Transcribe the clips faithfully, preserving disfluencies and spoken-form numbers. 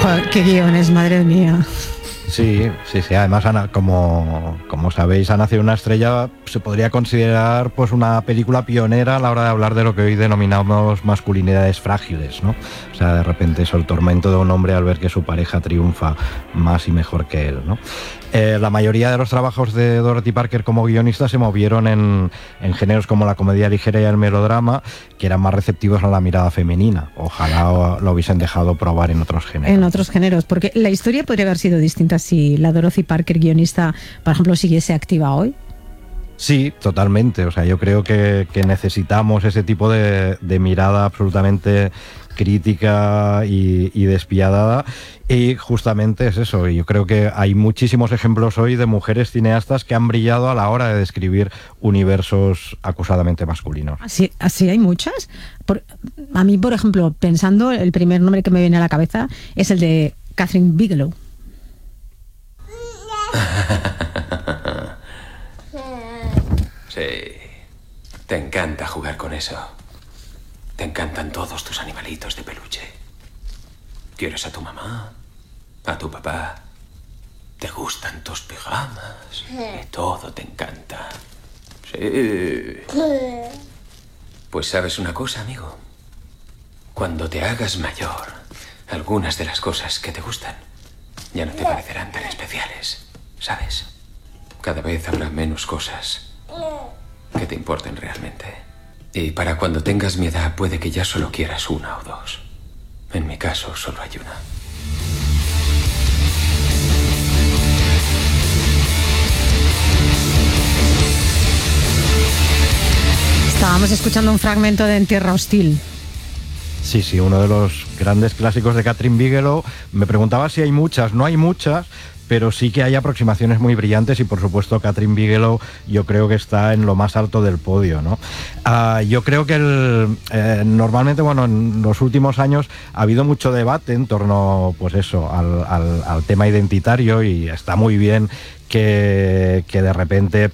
Joder, qué guiones, madre mía. Sí, sí, sí. Además, Ana, como, como sabéis, Ha nacido una estrella se podría considerar pues una película pionera a la hora de hablar de lo que hoy denominamos masculinidades frágiles, ¿no? O sea, de repente eso, el tormento de un hombre al ver que su pareja triunfa más y mejor que él, ¿no? Eh, la mayoría de los trabajos de Dorothy Parker como guionista se movieron en, en géneros como la comedia ligera y el melodrama, que eran más receptivos a la mirada femenina. Ojalá lo hubiesen dejado probar en otros géneros. En otros géneros, porque la historia podría haber sido distinta si la Dorothy Parker guionista, por ejemplo, siguiese activa hoy. Sí, totalmente. O sea, yo creo que, que necesitamos ese tipo de, de mirada absolutamente crítica y, y despiadada, y justamente es eso. Yo creo que hay muchísimos ejemplos hoy de mujeres cineastas que han brillado a la hora de describir universos acusadamente masculinos. Así, así hay muchas. Por, a mí, por ejemplo, pensando, el primer nombre que me viene a la cabeza es el de Kathryn Bigelow. Sí, te encanta jugar con eso. Te encantan todos tus animalitos de peluche. Quieres a tu mamá, a tu papá. Te gustan tus pijamas. Y todo te encanta. Sí. Pues sabes una cosa, amigo. Cuando te hagas mayor, algunas de las cosas que te gustan ya no te parecerán tan especiales, ¿sabes? Cada vez habrá menos cosas que te importen realmente. Y para cuando tengas mi edad puede que ya solo quieras una o dos. En mi caso solo hay una. Estábamos escuchando un fragmento de En Tierra Hostil. Sí, sí, uno de los grandes clásicos de Kathryn Bigelow. Me preguntaba si hay muchas. No hay muchas, pero sí que hay aproximaciones muy brillantes, y por supuesto Kathryn Bigelow yo creo que está en lo más alto del podio, ¿no? Uh, yo creo que el, eh, normalmente, bueno, en los últimos años ha habido mucho debate en torno, pues eso, al, al, al tema identitario, y está muy bien que, que de repente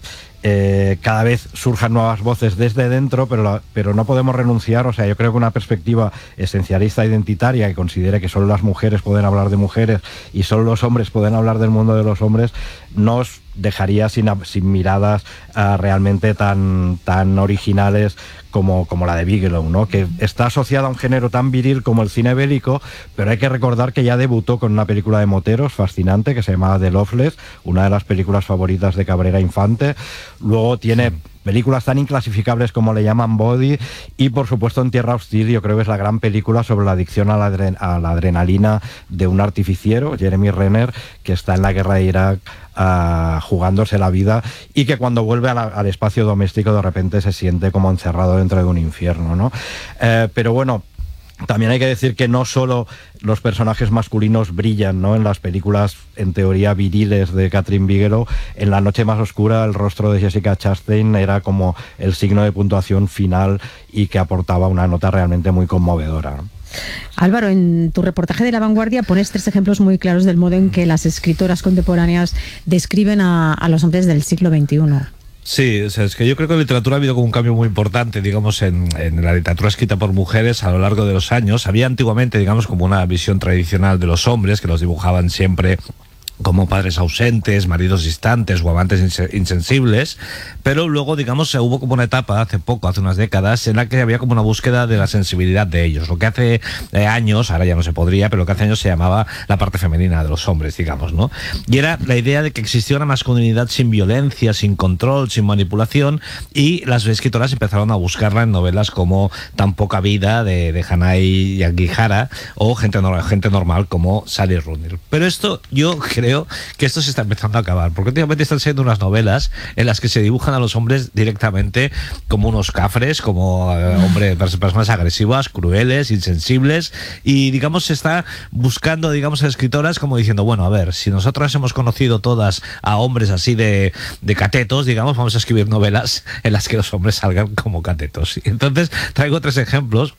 Eh, cada vez surjan nuevas voces desde dentro, pero, la, pero no podemos renunciar. O sea, yo creo que una perspectiva esencialista identitaria que considere que solo las mujeres pueden hablar de mujeres y solo los hombres pueden hablar del mundo de los hombres nos dejaría sin, sin miradas uh, realmente tan, tan originales como, como la de Bigelow, ¿no? Que está asociada a un género tan viril como el cine bélico, pero hay que recordar que ya debutó con una película de moteros fascinante que se llamaba The Loveless, una de las películas favoritas de Cabrera Infante. Luego tiene películas tan inclasificables como Le llaman Body, y por supuesto En Tierra Hostil yo creo que es la gran película sobre la adicción a la, adren a la adrenalina de un artificiero, Jeremy Renner, que está en la guerra de Irak uh, jugándose la vida, y que cuando vuelve a la, al espacio doméstico de repente se siente como encerrado dentro de un infierno, ¿no? Eh, pero bueno, también hay que decir que no solo los personajes masculinos brillan, ¿no? En las películas, en teoría, viriles de Kathryn Bigelow. En La noche más oscura, el rostro de Jessica Chastain era como el signo de puntuación final y que aportaba una nota realmente muy conmovedora, ¿no? Álvaro, en tu reportaje de La Vanguardia pones tres ejemplos muy claros del modo en que las escritoras contemporáneas describen a, a los hombres del siglo veintiuno. Sí, o sea, es que yo creo que en literatura ha habido como un cambio muy importante, digamos, en, en la literatura escrita por mujeres a lo largo de los años. Había antiguamente, digamos, como una visión tradicional de los hombres, que los dibujaban siempre como padres ausentes, maridos distantes o amantes insensibles, pero luego, digamos, hubo como una etapa hace poco, hace unas décadas, en la que había como una búsqueda de la sensibilidad de ellos. Lo que hace eh, años, ahora ya no se podría, pero lo que hace años se llamaba la parte femenina de los hombres, digamos, ¿no? Y era la idea de que existía una masculinidad sin violencia, sin control, sin manipulación, y las escritoras empezaron a buscarla en novelas como Tan poca vida, de, de Hanai Yagihara, o gente, no, gente normal como Sally Rooney. Pero esto, yo creo Creo que esto se está empezando a acabar, porque últimamente están siendo unas novelas en las que se dibujan a los hombres directamente como unos cafres, como eh, hombres, personas agresivas, crueles, insensibles, y digamos se está buscando, digamos, a escritoras como diciendo, bueno, a ver, si nosotras hemos conocido todas a hombres así de, de catetos, digamos, vamos a escribir novelas en las que los hombres salgan como catetos. Y entonces traigo tres ejemplos.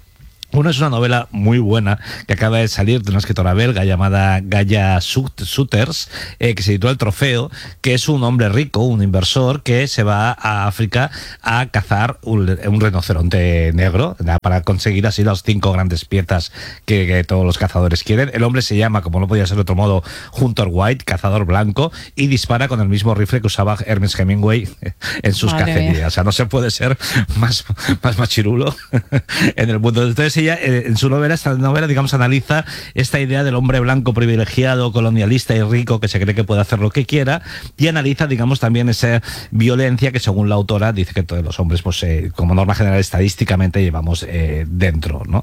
Uno es una novela muy buena que acaba de salir de una escritora belga llamada Gaia Souters, eh, que se titula El Trofeo, que es un hombre rico, un inversor, que se va a África a cazar un, un rinoceronte negro para conseguir así las cinco grandes piezas que, que todos los cazadores quieren. El hombre se llama, como no podía ser de otro modo, Hunter White, cazador blanco, y dispara con el mismo rifle que usaba Ernest Hemingway en sus Madre cacerías. mía. O sea, no se puede ser más, más machirulo en el mundo. Entonces ella, en su novela, esta novela, digamos, analiza esta idea del hombre blanco privilegiado, colonialista y rico que se cree que puede hacer lo que quiera, y analiza, digamos, también esa violencia que, según la autora, dice que todos los hombres, pues, eh, como norma general, estadísticamente llevamos eh, dentro, ¿no?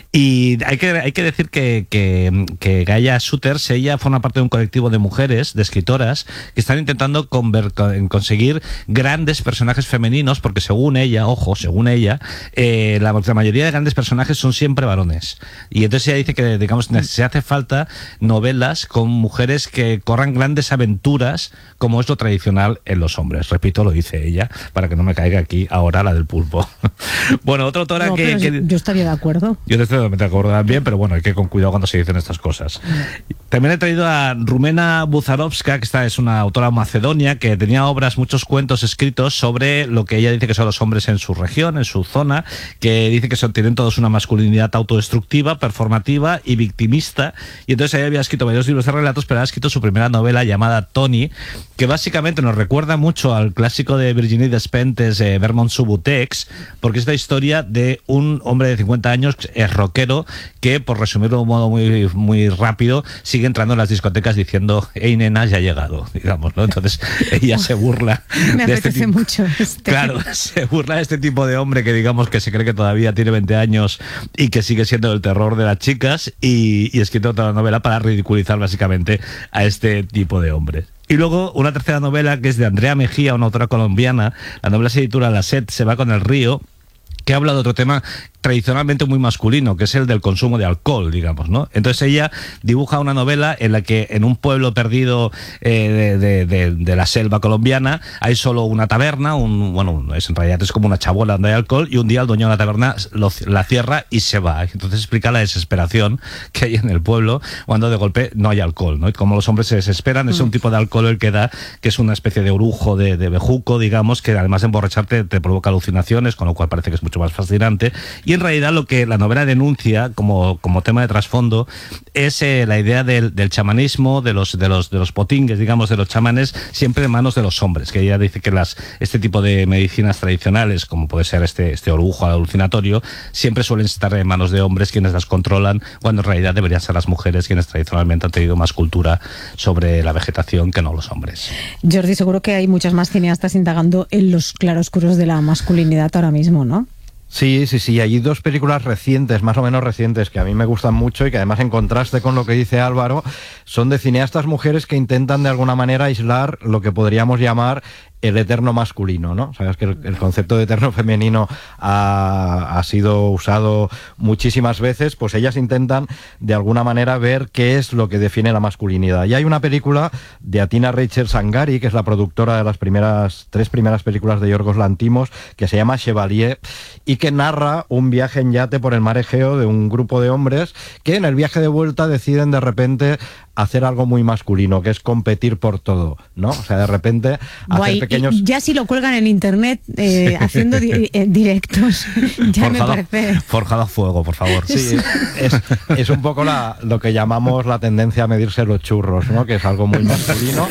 Y hay que, hay que decir que, que, que Gaia Souters, ella forma parte de un colectivo de mujeres, de escritoras, que están intentando conver, conseguir grandes personajes femeninos, porque según ella, ojo, según ella, eh, la, la mayoría de grandes personajes son siempre varones. Y entonces ella dice que, digamos, se hace falta novelas con mujeres que corran grandes aventuras, como es lo tradicional en los hombres. Repito, lo dice ella, para que no me caiga aquí ahora la del pulpo. Bueno, otra autora No, que, pero que... Yo estaría de acuerdo. Yo estoy totalmente de acuerdo también, pero bueno, hay que ir con cuidado cuando se dicen estas cosas. También he traído a Rumena Buzarovska, que esta es una autora macedonia que tenía obras, muchos cuentos escritos sobre lo que ella dice que son los hombres en su región, en su zona, que dice que son, tienen todos una masculinidad autodestructiva, performativa y victimista. Y entonces ella había escrito varios libros de relatos, pero ha escrito su primera novela llamada Tony, que básicamente nos recuerda mucho al clásico de Virginie Despentes, eh, Vermont Subutex, porque es la historia de un hombre de cincuenta años, es rockero, que, por resumirlo de un modo muy, muy rápido, sigue entrando en las discotecas diciendo: hey nena, ya ha llegado, digamos, ¿no? Entonces ella se burla Me de apetece este tipo, mucho este. Claro, se burla de este tipo de hombre que, digamos, que se cree que todavía tiene veinte años y que sigue siendo el terror de las chicas, y, y escrito otra novela para ridiculizar básicamente a este tipo de hombres. Y luego una tercera novela, que es de Andrea Mejía, una autora colombiana. La novela se titula La sed se va con el río, que habla de otro tema tradicionalmente muy masculino, que es el del consumo de alcohol, digamos, ¿no? Entonces ella dibuja una novela en la que en un pueblo perdido eh, de, de, de, de la selva colombiana hay solo una taberna, un, bueno, es, en realidad es como una chabola donde hay alcohol, y un día el dueño de la taberna lo, la cierra y se va. Entonces explica la desesperación que hay en el pueblo cuando de golpe no hay alcohol, ¿no? Y como los hombres se desesperan, es un tipo de alcohol el que da, que es una especie de orujo de, de bejuco, digamos, que además de emborracharte te provoca alucinaciones, con lo cual parece que es mucho más fascinante. Y en realidad lo que la novela denuncia como, como tema de trasfondo es eh, la idea del, del chamanismo, de los, de, los, de los potingues, digamos, de los chamanes, siempre en manos de los hombres, que ella dice que las, este tipo de medicinas tradicionales, como puede ser este, este orujo alucinatorio, siempre suelen estar en manos de hombres quienes las controlan, cuando en realidad deberían ser las mujeres quienes tradicionalmente han tenido más cultura sobre la vegetación que no los hombres. Jordi, seguro que hay muchas más cineastas indagando en los claroscuros de la masculinidad ahora mismo, ¿no? Sí, sí, sí, hay dos películas recientes, más o menos recientes, que a mí me gustan mucho y que además, en contraste con lo que dice Álvaro, son de cineastas mujeres que intentan de alguna manera aislar lo que podríamos llamar el eterno masculino, ¿no? Sabes que el, el concepto de eterno femenino ha, ha sido usado muchísimas veces, pues ellas intentan de alguna manera ver qué es lo que define la masculinidad. Y hay una película de Atina Rachel Sangari, que es la productora de las primeras tres primeras películas de Yorgos Lanthimos, que se llama Chevalier, y que narra un viaje en yate por el mar Egeo de un grupo de hombres que en el viaje de vuelta deciden de repente hacer algo muy masculino, que es competir por todo, ¿no? O sea, de repente Guay, hacer pequeños... Ya si lo cuelgan en internet eh, sí. haciendo di eh, directos, ya forjado, me parece... Forjado a fuego, por favor. Sí, sí. Es, es un poco la, lo que llamamos la tendencia a medirse los churros, ¿no? Que es algo muy masculino.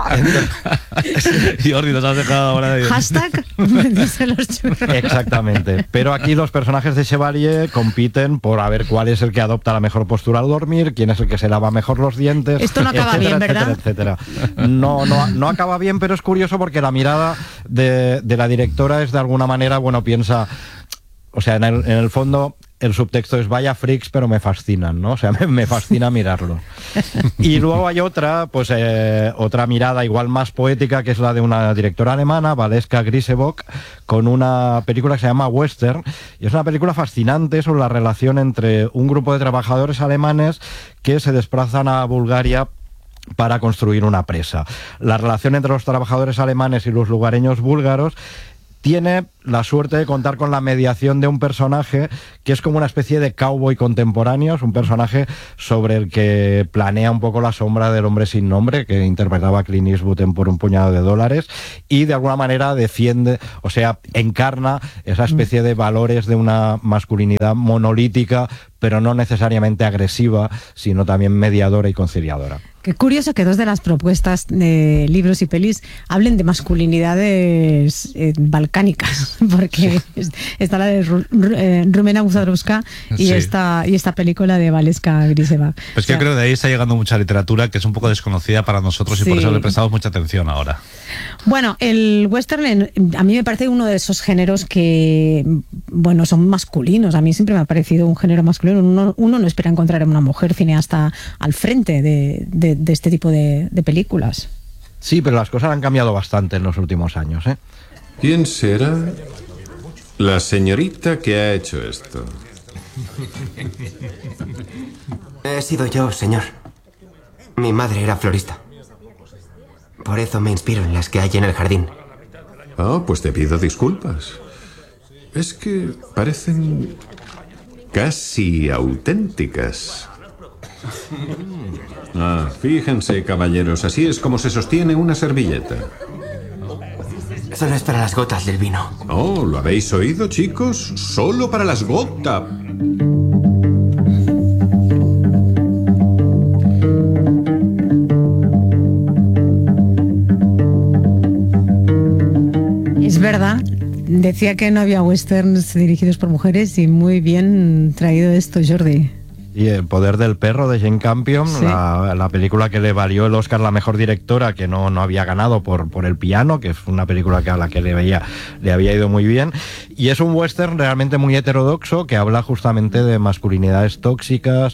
Jordi, nos has dejado ahora de... Hashtag medirse los churros. Exactamente. Pero aquí los personajes de Chevalier compiten por a ver cuál es el que adopta la mejor postura al dormir, quién es el que se lava mejor los dientes. Esto no acaba etcétera, bien, ¿verdad? Etcétera, etcétera. No, no, no acaba bien, pero es curioso porque la mirada de, de la directora es de alguna manera, bueno, piensa, o sea, en el, en el fondo el subtexto es vaya freaks, pero me fascinan, ¿no? O sea, me, me fascina mirarlo. Y luego hay otra, pues eh, otra mirada igual más poética, que es la de una directora alemana, Valeska Grisebock, con una película que se llama Western, y es una película fascinante sobre la relación entre un grupo de trabajadores alemanes que se desplazan a Bulgaria para construir una presa. La relación entre los trabajadores alemanes y los lugareños búlgaros tiene la suerte de contar con la mediación de un personaje que es como una especie de cowboy contemporáneo, es un personaje sobre el que planea un poco la sombra del hombre sin nombre, que interpretaba Clint Eastwood en Por un puñado de dólares, y de alguna manera defiende, o sea, encarna esa especie de valores de una masculinidad monolítica, pero no necesariamente agresiva, sino también mediadora y conciliadora. Qué curioso que dos de las propuestas de libros y pelis hablen de masculinidades eh, balcánicas, porque sí. está la de Ru, Ru, eh, Rumena Guzadrowska y, sí. esta, y esta película de Valeska Griseva. Pues o sea, yo creo que de ahí está llegando mucha literatura que es un poco desconocida para nosotros, sí. y por eso le prestamos mucha atención ahora. Bueno, el western a mí me parece uno de esos géneros que, bueno, son masculinos. A mí siempre me ha parecido un género masculino. Uno, uno no espera encontrar a una mujer cineasta al frente de, de, de este tipo de, de películas. Sí, pero las cosas han cambiado bastante en los últimos años, ¿eh? ¿Quién será la señorita que ha hecho esto? He sido yo, señor. Mi madre era florista. Por eso me inspiro en las que hay en el jardín. Oh, pues te pido disculpas. Es que parecen casi auténticas. Ah, fíjense, caballeros, así es como se sostiene una servilleta. Solo es para las gotas del vino. Oh, ¿lo habéis oído, chicos? Solo para las gotas. Es verdad, decía que no había westerns dirigidos por mujeres y muy bien traído esto, Jordi. Y El poder del perro de Jane Campion, sí. la, la película que le valió el Oscar a la mejor directora, que no, no había ganado por, por El piano, que es una película que a la que le, veía, le había ido muy bien. Y es un western realmente muy heterodoxo que habla justamente de masculinidades tóxicas,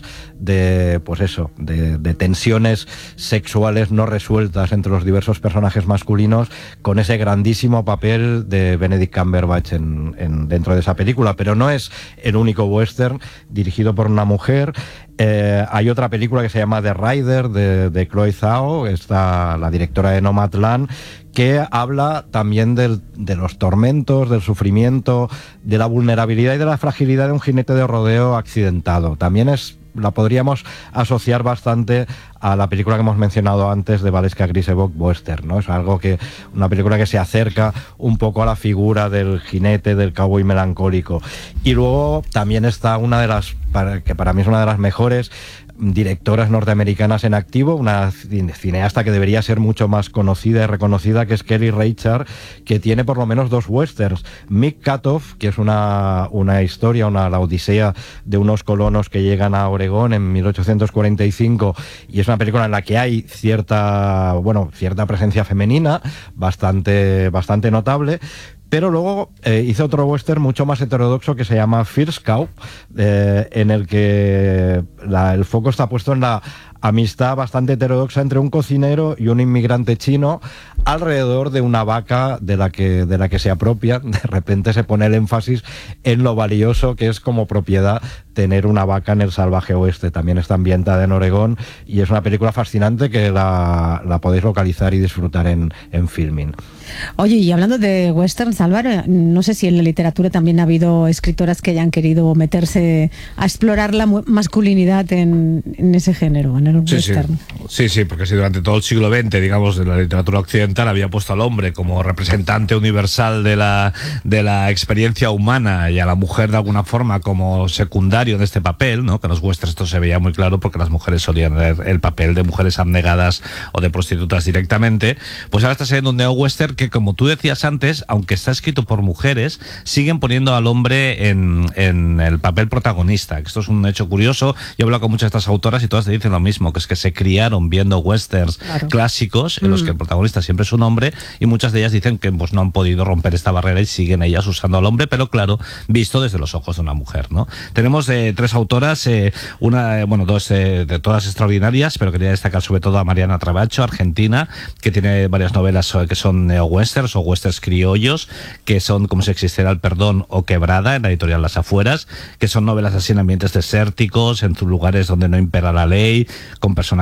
de pues eso, de, de tensiones sexuales no resueltas entre los diversos personajes masculinos, con ese grandísimo papel de Benedict Cumberbatch en, en, dentro de esa película. Pero no es el único western dirigido por una mujer. Eh, hay otra película que se llama The Rider de, de Chloe Zhao, está la directora de Nomadland, que habla también del, de los tormentos, del sufrimiento, de la vulnerabilidad y de la fragilidad de un jinete de rodeo accidentado. También es la podríamos asociar bastante a la película que hemos mencionado antes de Valeska Griseva, Western, ¿no? Es algo que, una película que se acerca un poco a la figura del jinete, del cowboy melancólico. Y luego también está una de las, que para mí es una de las mejores directoras norteamericanas en activo, una cineasta que debería ser mucho más conocida y reconocida, que es Kelly Reichardt, que tiene por lo menos dos westerns. Mick Cutoff, que es una, una historia, una, la odisea de unos colonos que llegan a Oregón en mil ochocientos cuarenta y cinco, y es una película en la que hay cierta, bueno, cierta presencia femenina, bastante, bastante notable. Pero luego eh, hizo otro western mucho más heterodoxo que se llama First Cow, eh, en el que la, el foco está puesto en la amistad bastante heterodoxa entre un cocinero y un inmigrante chino alrededor de una vaca de la que, de la que se apropian. De repente se pone el énfasis en lo valioso que es como propiedad tener una vaca en el salvaje oeste. También está ambientada en Oregón y es una película fascinante que la, la podéis localizar y disfrutar en, en Filmin. Oye, y hablando de westerns, Álvaro, no sé si en la literatura también ha habido escritoras que hayan querido meterse a explorar la masculinidad en, en ese género, en el sí, western. Sí. sí, sí, porque si durante todo el siglo veinte, digamos, de la literatura occidental había puesto al hombre como representante universal de la, de la experiencia humana y a la mujer de alguna forma como secundario de este papel, ¿no? Que en los westerns esto se veía muy claro porque las mujeres solían ver el papel de mujeres abnegadas o de prostitutas directamente, pues ahora está siendo un neo-western que, como tú decías antes, aunque está escrito por mujeres, siguen poniendo al hombre en, en el papel protagonista. Esto es un hecho curioso. Yo he hablado con muchas de estas autoras y todas te dicen lo mismo, que es que se criaron viendo westerns claro. clásicos en mm. los que el protagonista siempre es un hombre, y muchas de ellas dicen que pues no han podido romper esta barrera y siguen ellas usando al hombre, pero claro, visto desde los ojos de una mujer, ¿no? Tenemos eh, tres autoras, eh, una, eh, bueno, dos eh, de todas extraordinarias, pero quería destacar sobre todo a Mariana Trabacho, argentina, que tiene varias novelas que son neo-westerns o westerns criollos, que son Como si existiera el perdón o Quebrada, en la editorial Las Afueras, que son novelas así en ambientes desérticos, en lugares donde no impera la ley, con personajes moviendo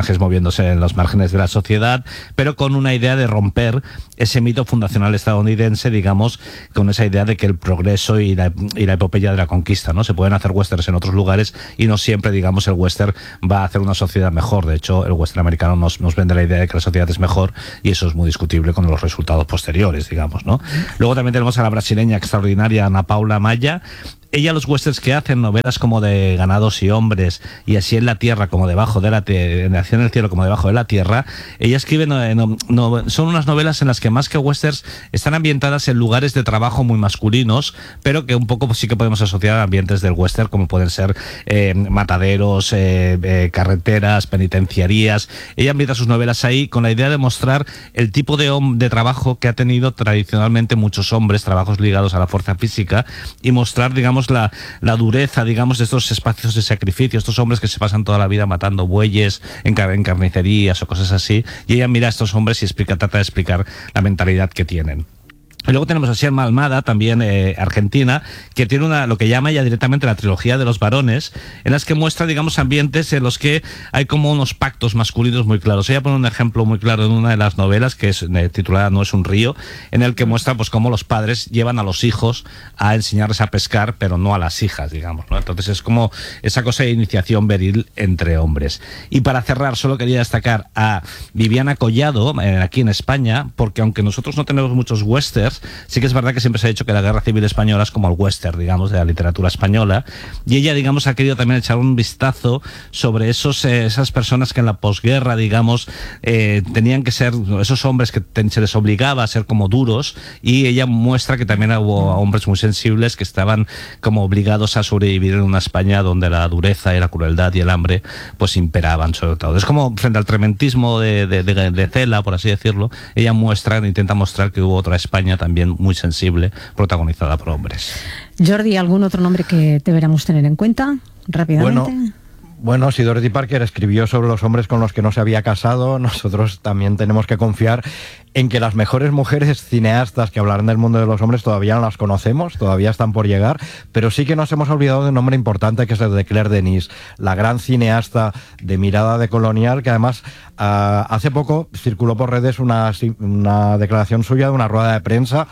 moviéndose en los márgenes de la sociedad, pero con una idea de romper ese mito fundacional estadounidense, digamos, con esa idea de que el progreso y la, y la epopeya de la conquista, ¿no? Se pueden hacer westerns en otros lugares y no siempre, digamos, el western va a hacer una sociedad mejor. De hecho, el western americano nos, nos vende la idea de que la sociedad es mejor y eso es muy discutible con los resultados posteriores, digamos, ¿no? Luego también tenemos a la brasileña extraordinaria Ana Paula Maya. Ella, los westerns que hacen, novelas como de Ganados y Hombres y Así en la Tierra como debajo de la tierra, Así en el cielo como debajo de la tierra, ella escribe, no, no, no, son unas novelas en las que más que westerns están ambientadas en lugares de trabajo muy masculinos, pero que un poco sí que podemos asociar a ambientes del western, como pueden ser eh, mataderos, eh, eh, carreteras, penitenciarías. Ella ambienta sus novelas ahí con la idea de mostrar el tipo de, de trabajo que ha tenido tradicionalmente muchos hombres, trabajos ligados a la fuerza física, y mostrar, digamos, La, la dureza, digamos, de estos espacios de sacrificio, estos hombres que se pasan toda la vida matando bueyes en, car en carnicerías o cosas así, y ella mira a estos hombres y explica, trata de explicar la mentalidad que tienen. Y luego tenemos a Sierra Almada, también eh, argentina, que tiene una, lo que llama ya directamente la trilogía de los varones, en las que muestra, digamos, ambientes en los que hay como unos pactos masculinos muy claros. Ella pone un ejemplo muy claro en una de las novelas, que es eh, titulada No es un río, en el que muestra pues cómo los padres llevan a los hijos a enseñarles a pescar, pero no a las hijas, digamos, ¿no? Entonces es como esa cosa de iniciación viril entre hombres. Y para cerrar, solo quería destacar a Viviana Collado, eh, aquí en España, porque aunque nosotros no tenemos muchos westerns, sí que es verdad que siempre se ha dicho que la Guerra Civil Española es como el western, digamos, de la literatura española, y ella, digamos, ha querido también echar un vistazo sobre esos, eh, esas personas que en la posguerra, digamos, eh, tenían que ser, esos hombres que te, se les obligaba a ser como duros, y ella muestra que también hubo hombres muy sensibles que estaban como obligados a sobrevivir en una España donde la dureza y la crueldad y el hambre pues imperaban sobre todo. Es como frente al trementismo de, de, de, de Cela, por así decirlo, ella muestra, intenta mostrar que hubo otra España también muy sensible, protagonizada por hombres. Jordi, ¿algún otro nombre que deberíamos tener en cuenta rápidamente? Bueno, bueno, si Dorothy Parker escribió sobre los hombres con los que no se había casado, nosotros también tenemos que confiar en que las mejores mujeres cineastas que hablarán del mundo de los hombres todavía no las conocemos, todavía están por llegar, pero sí que nos hemos olvidado de un nombre importante, que es el de Claire Denis, la gran cineasta de mirada decolonial, que además uh, hace poco circuló por redes una, una declaración suya de una rueda de prensa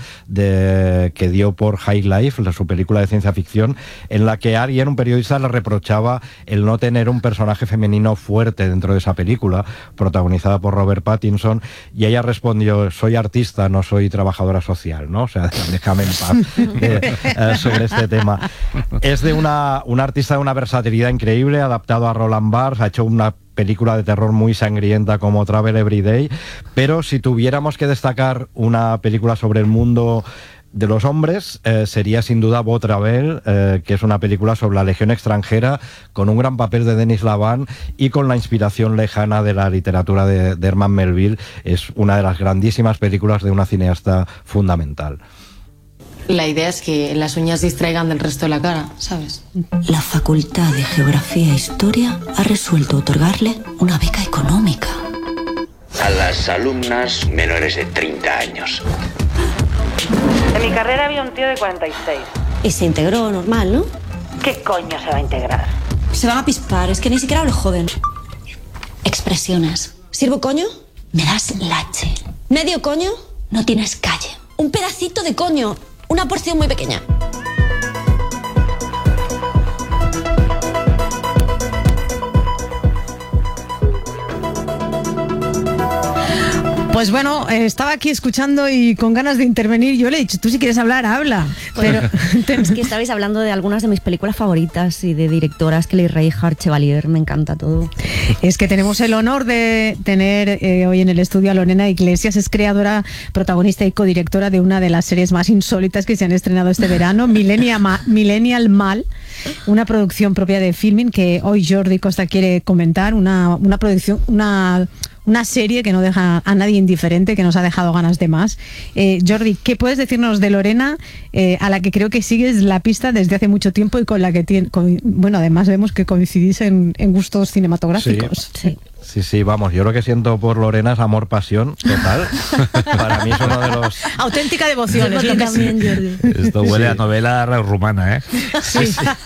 de, que dio por High Life, su película de ciencia ficción, en la que alguien, un periodista, le reprochaba el no tener un personaje femenino fuerte dentro de esa película, protagonizada por Robert Pattinson, y ella respondió: soy artista, no soy trabajadora social, ¿no? O sea, déjame en paz eh, eh, sobre este tema. Es de una, una artista de una versatilidad increíble, adaptado a Roland Barthes, ha hecho una película de terror muy sangrienta como Travel Every Day, pero si tuviéramos que destacar una película sobre el mundo de los hombres, eh, sería sin duda Beau Travel, eh, que es una película sobre la Legión extranjera, con un gran papel de Denis Lavant y con la inspiración lejana de la literatura de, de Herman Melville. Es una de las grandísimas películas de una cineasta fundamental. La idea es que las uñas distraigan del resto de la cara, ¿sabes? La Facultad de Geografía e Historia ha resuelto otorgarle una beca económica a las alumnas menores de treinta años. En mi carrera había un tío de cuarenta y seis. Y se integró normal, ¿no? ¿Qué coño se va a integrar? Se van a pispar, es que ni siquiera le joden. Expresiones. ¿Sirvo coño? Me das lache. ¿Medio coño? No tienes calle. Un pedacito de coño. Una porción muy pequeña. Pues bueno, eh, estaba aquí escuchando y con ganas de intervenir. Yo le he dicho, tú si quieres hablar, habla. Pero es que estabais hablando de algunas de mis películas favoritas y de directoras, Kelly Reichardt, Chevalier, me encanta todo. Es que tenemos el honor de tener eh, hoy en el estudio a Lorena Iglesias. Es creadora, protagonista y codirectora de una de las series más insólitas que se han estrenado este verano, Millennial, Ma Millennial Mal, una producción propia de Filmin que hoy Jordi Costa quiere comentar, una, una producción, una... una serie que no deja a nadie indiferente, que nos ha dejado ganas de más. Eh, Jordi, ¿qué puedes decirnos de Lorena, eh, a la que creo que sigues la pista desde hace mucho tiempo y con la que tiene, con, bueno, además vemos que coincidís en, en gustos cinematográficos? Sí. Sí. Sí, sí, vamos, yo lo que siento por Lorena es amor-pasión total. Para mí es uno de los... Auténtica devoción. Es lo que también, Jordi. Esto huele Sí. a novela rumana, ¿eh? Sí.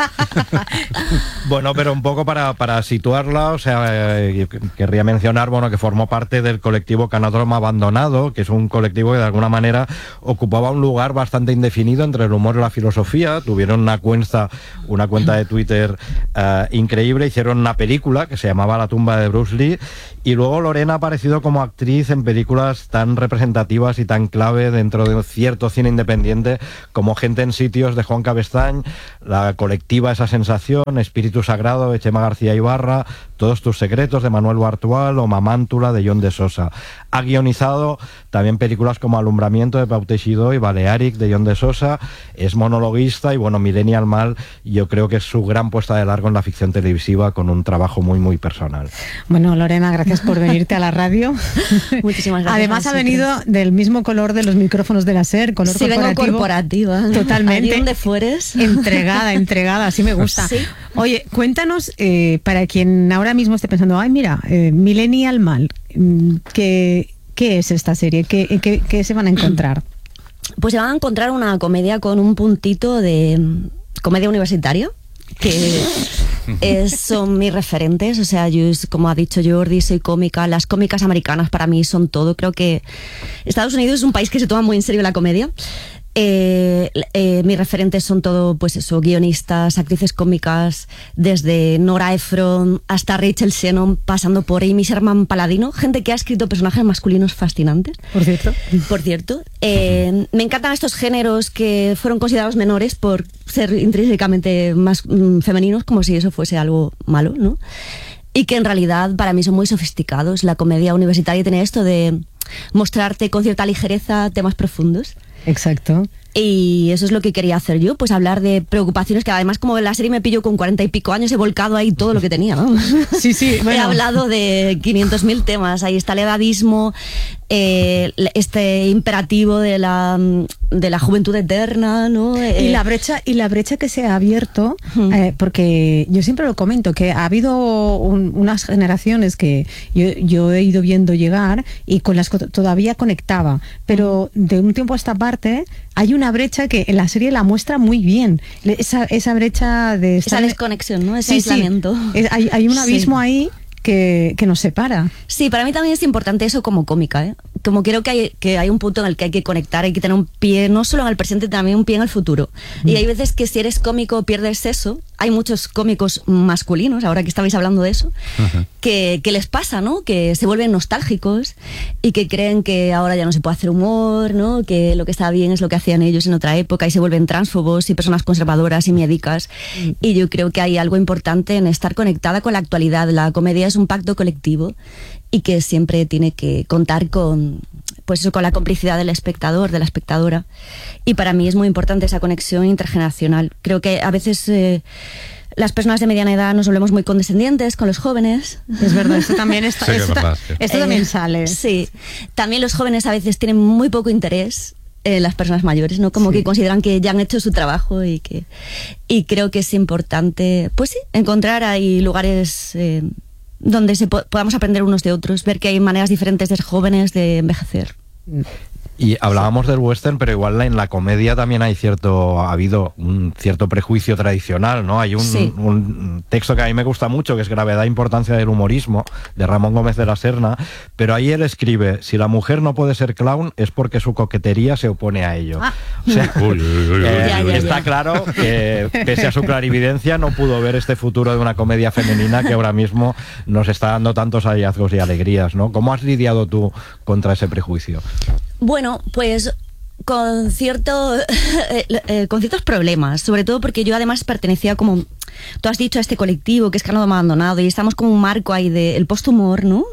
Bueno, pero un poco para, para situarla, o sea, eh, querría mencionar, bueno, que formó parte del colectivo Canódromo Abandonado, que es un colectivo que de alguna manera ocupaba un lugar bastante indefinido entre el humor y la filosofía. Tuvieron una cuenta, una cuenta de Twitter uh, increíble, hicieron una película que se llamaba La tumba de Bruce Lee, y luego Lorena ha aparecido como actriz en películas tan representativas y tan clave dentro de un cierto cine independiente como Gente en sitios de Juan Cabestañ, la colectiva Esa sensación, Espíritu Sagrado de Chema García Ibarra, Todos tus secretos de Manuel Bartual o Mamántula de John de Sosa. Ha guionizado también películas como Alumbramiento de Pau Teixidó y Balearic de John de Sosa. Es monologuista y bueno, Millennial Mal, yo creo que es su gran puesta de largo en la ficción televisiva con un trabajo muy muy personal. Bueno, Lorena, gracias por venirte a la radio. Muchísimas gracias. Además a ha vosotros. venido del mismo color de los micrófonos de la SER, color Sí, vengo corporativo. corporativa. Totalmente. Allí donde fueres. Entregada, entregada, así me gusta. Sí. Oye, cuéntanos, eh, para quien ahora mismo esté pensando, ay, mira, eh, Millennial Mal, mm, ¿qué, ¿qué es esta serie? ¿Qué, qué, qué se van a encontrar? Pues se van a encontrar una comedia con un puntito de mm, comedia universitaria, que es, son mis referentes. O sea, yo, como ha dicho Jordi, soy cómica. Las cómicas americanas para mí son todo. Creo que Estados Unidos es un país que se toma muy en serio la comedia. Eh, eh, mis referentes son todo, pues eso, guionistas, actrices cómicas, desde Nora Ephron hasta Rachel Shannon, pasando por Amy Sherman Paladino, gente que ha escrito personajes masculinos fascinantes. Por cierto. Por cierto. Eh, me encantan estos géneros que fueron considerados menores por ser intrínsecamente más mm, femeninos, como si eso fuese algo malo, ¿no? Y que en realidad para mí son muy sofisticados. La comedia universitaria tiene esto de mostrarte con cierta ligereza temas profundos. Exacto. Y eso es lo que quería hacer yo, pues hablar de preocupaciones que además, como la serie me pilló con cuarenta y pico años, he volcado ahí todo lo que tenía, ¿no? Sí, sí, bueno. He hablado de quinientos mil temas. Ahí está el edadismo, eh, este imperativo de la, de la juventud eterna, ¿no? Eh, Y la brecha y la brecha que se ha abierto, eh, porque yo siempre lo comento, que ha habido un- unas generaciones que yo, yo he ido viendo llegar y con las que todavía conectaba, pero de un tiempo a esta parte hay una brecha que en la serie la muestra muy bien, Le- esa, esa brecha de esa estar- desconexión, ¿no? Ese Sí, sí. aislamiento. Es- hay, hay un Sí. abismo ahí que, que nos separa. Sí, para mí también es importante eso como cómica, ¿eh? Como creo que hay, que hay un punto en el que hay que conectar, hay que tener un pie no solo en el presente, también un pie en el futuro. Mm. Y hay veces que si eres cómico pierdes eso. Hay muchos cómicos masculinos, ahora que estabais hablando de eso, que, que les pasa, ¿no? Que se vuelven nostálgicos y que creen que ahora ya no se puede hacer humor, ¿no? Que lo que está bien es lo que hacían ellos en otra época y se vuelven tránsfobos y personas conservadoras y miedicas. Y yo creo que hay algo importante en estar conectada con la actualidad. La comedia es un pacto colectivo y que siempre tiene que contar con, pues eso, con la complicidad del espectador, de la espectadora. Y para mí es muy importante esa conexión intergeneracional. Creo que a veces eh, las personas de mediana edad nos volvemos muy condescendientes con los jóvenes. Es verdad, esto también está, Sí, que esto, es verdad, ta- sí. esto también sale. Sí, también los jóvenes a veces tienen muy poco interés en las personas mayores, ¿no? Como Sí. que consideran que ya han hecho su trabajo y que y creo que es importante, pues sí, encontrar ahí lugares eh, donde se po- podamos aprender unos de otros, ver que hay maneras diferentes de ser jóvenes, de envejecer. Y hablábamos del western, pero igual en la comedia también hay cierto, ha habido un cierto prejuicio tradicional, ¿no? Hay un, Sí. un texto que a mí me gusta mucho, que es Gravedad e importancia del humorismo, de Ramón Gómez de la Serna, pero ahí él escribe, si la mujer no puede ser clown es porque su coquetería se opone a ello. Ah. O sea, Uy, uy, uy, uy. eh, Ya, ya, está ya. claro que pese a su clarividencia no pudo ver este futuro de una comedia femenina que ahora mismo nos está dando tantos hallazgos y alegrías, ¿no? ¿Cómo has lidiado tú contra ese prejuicio? Bueno, pues con cierto eh, eh, con ciertos problemas, sobre todo porque yo además pertenecía, como tú has dicho, a este colectivo que es Canódromo Abandonado y estamos como un marco ahí del posthumor, ¿no?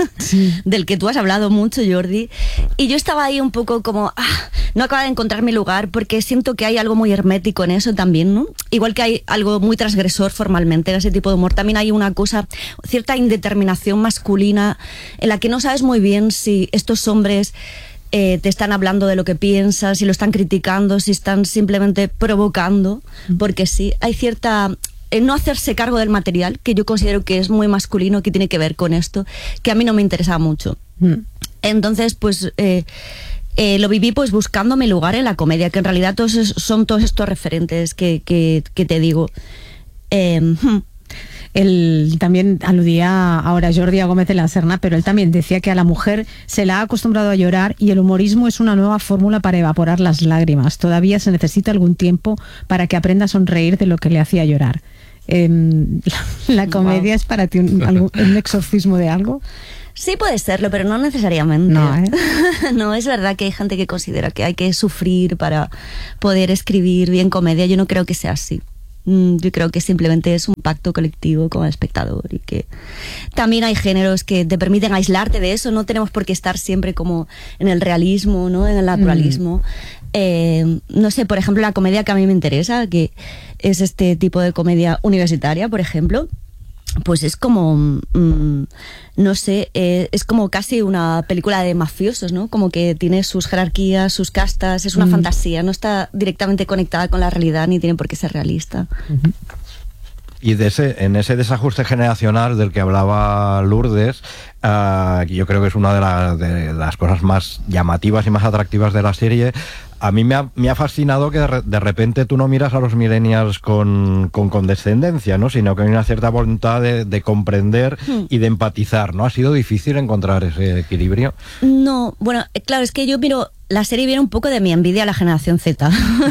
Del que tú has hablado mucho, Jordi. Y yo estaba ahí un poco como, ah, no acaba de encontrar mi lugar porque siento que hay algo muy hermético en eso también, ¿no? Igual que hay algo muy transgresor formalmente en ese tipo de humor, también hay una cosa, cierta indeterminación masculina en la que no sabes muy bien si estos hombres eh, te están hablando de lo que piensas, si lo están criticando, si están simplemente provocando, porque sí, hay cierta eh, no hacerse cargo del material, que yo considero que es muy masculino, que tiene que ver con esto, que a mí no me interesa mucho. Mm. Entonces, pues... Eh, Eh, lo viví pues buscando mi lugar en la comedia, que en realidad todos es, son todos estos referentes que, que, que te digo. Eh, Él también aludía ahora a Jordi a Gómez de la Serna, pero él también decía que a la mujer se la ha acostumbrado a llorar y el humorismo es una nueva fórmula para evaporar las lágrimas. Todavía se necesita algún tiempo para que aprenda a sonreír de lo que le hacía llorar. Eh, la, la comedia wow. es para ti un, algún, un exorcismo de algo. Sí puede serlo, pero no necesariamente. No, ¿eh? No, es verdad que hay gente que considera que hay que sufrir para poder escribir bien comedia. Yo no creo que sea así. Yo creo que simplemente es un pacto colectivo con el espectador y que también hay géneros que te permiten aislarte de eso. No tenemos por qué estar siempre como en el realismo, ¿no? En el naturalismo. Mm. Eh, no sé, por ejemplo, la comedia que a mí me interesa, que es este tipo de comedia universitaria, por ejemplo, pues es como, mmm, no sé, eh, es como casi una película de mafiosos, ¿no? Como que tiene sus jerarquías, sus castas, es una mm. fantasía, no está directamente conectada con la realidad ni tiene por qué ser realista. Uh-huh. Y de ese, en ese desajuste generacional del que hablaba Lourdes, uh, yo creo que es una de, la, de las cosas más llamativas y más atractivas de la serie. A mí me ha, me ha fascinado que de, re, de repente tú no miras a los millennials con, con condescendencia, ¿no? Sino que hay una cierta voluntad de, de comprender hmm. y de empatizar, ¿no? ¿Ha sido difícil encontrar ese equilibrio? No, bueno, claro, es que yo miro... La serie viene un poco de mi envidia a la generación Z.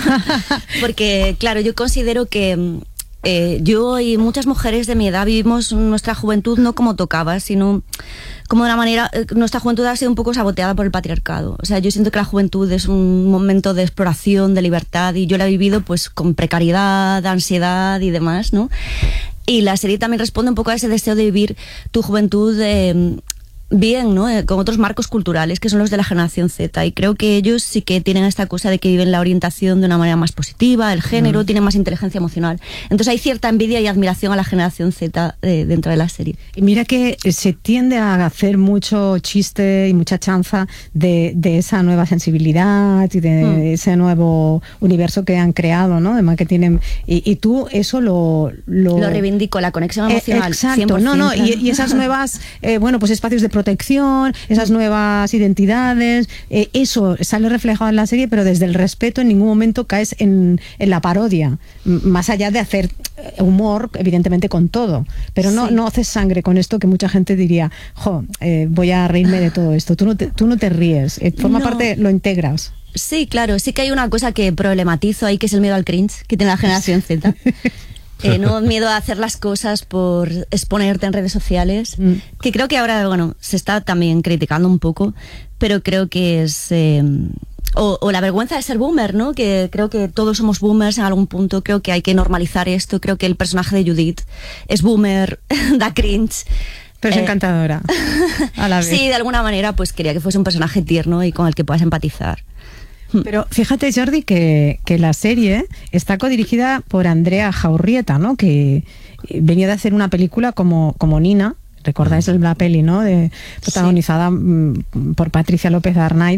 Porque, claro, yo considero que... Eh, yo y muchas mujeres de mi edad vivimos nuestra juventud no como tocaba, sino como de una manera... Eh, nuestra juventud ha sido un poco saboteada por el patriarcado. O sea, yo siento que la juventud es un momento de exploración, de libertad, y yo la he vivido pues con precariedad, ansiedad y demás, ¿no? Y la serie también responde un poco a ese deseo de vivir tu juventud... Eh, bien, ¿no? Eh, con otros marcos culturales que son los de la generación Z, y creo que ellos sí que tienen esta cosa de que viven la orientación de una manera más positiva, el género, mm. tienen más inteligencia emocional. Entonces hay cierta envidia y admiración a la generación Z eh, dentro de la serie. Y mira que se tiende a hacer mucho chiste y mucha chanza de, de esa nueva sensibilidad y de mm. ese nuevo universo que han creado, ¿no? Además que tienen... Y, y tú eso lo... Lo, lo reivindico, la conexión emocional. Eh, exacto, cien por ciento, no, no, claro. y, y esas nuevas, eh, bueno, pues espacios de protección, esas nuevas identidades, eh, eso sale reflejado en la serie, pero desde el respeto en ningún momento caes en, en la parodia, más allá de hacer humor, evidentemente, con todo, pero no, sí. no haces sangre con esto que mucha gente diría, jo, eh, voy a reírme de todo esto. Tú no te, tú no te ríes, eh, forma no. parte, lo integras. Sí, claro, sí que hay una cosa que problematizo ahí, que es el miedo al cringe que tiene la generación Z. Eh, no miedo a hacer las cosas por exponerte en redes sociales, mm. que creo que ahora, bueno, se está también criticando un poco, pero creo que es... Eh, o, o la vergüenza de ser boomer, ¿no? Que creo que todos somos boomers en algún punto, creo que hay que normalizar esto, creo que el personaje de Judith es boomer, da cringe. Pero es eh, encantadora, a la vez. Sí, de alguna manera, pues quería que fuese un personaje tierno y con el que puedas empatizar. Pero fíjate, Jordi, que, que la serie está codirigida por Andrea Jaurrieta, ¿no? Que venía de hacer una película como, como Nina, recordáis la peli, ¿no? De, protagonizada sí. por Patricia López Arnaiz.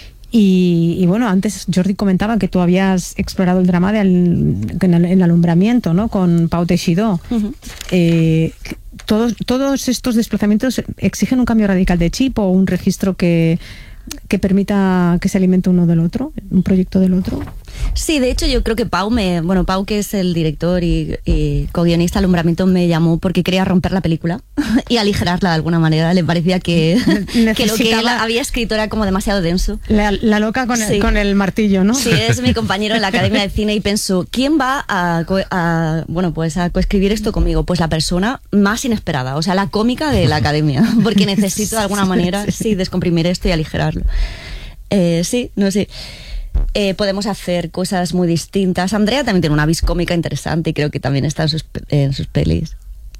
Y, y bueno, antes Jordi comentaba que tú habías explorado el drama del en el, el alumbramiento, ¿no? Con Pau Teixidó. Uh-huh. eh, todos, todos estos desplazamientos exigen un cambio radical de chip o un registro que... que permita que se alimente uno del otro, un proyecto del otro. Sí, de hecho yo creo que Pau me, bueno, Pau, que es el director y, y co-guionista de Alumbramiento, me llamó porque quería romper la película y aligerarla de alguna manera. Le parecía que, que lo que él había escrito era como demasiado denso. La, la loca con, sí. el, con el martillo, ¿no? Sí, es mi compañero en la Academia de Cine y pensó, ¿quién va a, a bueno, pues a coescribir esto conmigo? Pues la persona más inesperada, o sea, la cómica de la Academia, porque necesito de alguna manera sí, sí descomprimir esto y aligerarlo. Eh, sí, no sé. Eh, podemos hacer cosas muy distintas. Andrea también tiene una vis cómica interesante y creo que también está en sus, en sus pelis.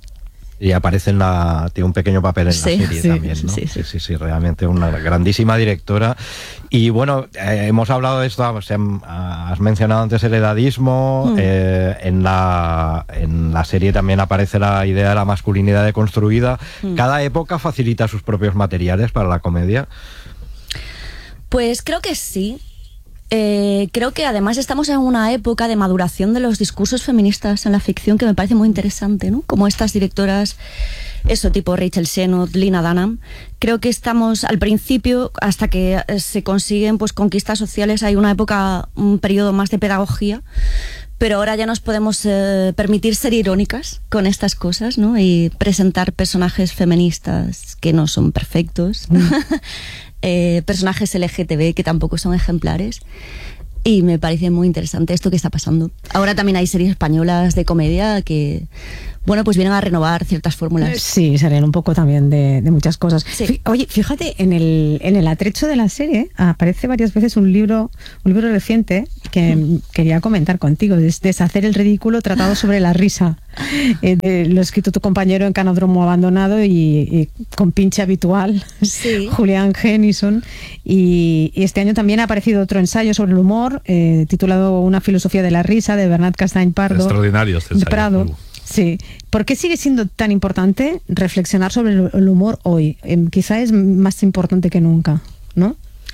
Y aparece en la... tiene un pequeño papel en sí, la serie sí, también, ¿no? Sí sí. sí, sí, sí, realmente una grandísima directora. Y bueno, eh, hemos hablado de esto, o sea, has mencionado antes el edadismo, mm. eh, en, la, en la serie también aparece la idea de la masculinidad deconstruida. Mm. ¿Cada época facilita sus propios materiales para la comedia? Pues creo que sí. Eh, creo que además estamos en una época de maduración de los discursos feministas en la ficción que me parece muy interesante, ¿no? Como estas directoras, eso, tipo Rachel Sennott, Lena Dunham. Creo que estamos al principio, hasta que se consiguen pues conquistas sociales, hay una época, un periodo más de pedagogía, pero ahora ya nos podemos eh, permitir ser irónicas con estas cosas, ¿no? Y presentar personajes feministas que no son perfectos. Mm. Eh, personajes L G T B que tampoco son ejemplares, y me parece muy interesante esto que está pasando. Ahora también hay series españolas de comedia que, bueno, pues vienen a renovar ciertas fórmulas. Sí, salen un poco también de, de muchas cosas. Sí. Oye, fíjate, en el, en el atrecho de la serie aparece varias veces un libro, un libro reciente que mm. quería comentar contigo, es Deshacer el ridículo, tratado sobre la risa. Eh, de, lo ha escrito tu compañero en Canódromo Abandonado y, y con pinche habitual, sí. Julián Genison. Y, y este año también ha aparecido otro ensayo sobre el humor, eh, titulado Una filosofía de la risa, de Bernat Castany Pardo. Extraordinario este ensayo. Prado. Sí. ¿Por qué sigue siendo tan importante reflexionar sobre el humor hoy? Eh, quizá es más importante que nunca, ¿no?